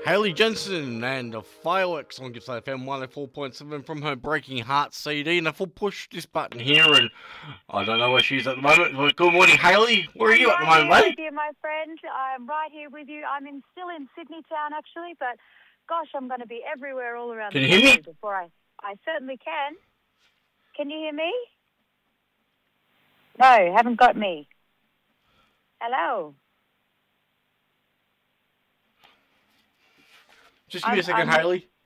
Hayley Jensen and the Fireworks on Gippsland FM 104.7 from her Breaking Heart CD. And if we'll push this button here, and I don't know where she is at the moment. Well, good morning, Hayley. Where are you at the moment, mate? With you, my friend. I'm right here with you. I'm still in Sydney town, actually, but gosh, I'm going to be everywhere all around Can the you hear me? country before I certainly can. Can you hear me? No, haven't got me. Hello? Just give me a second, Hayley.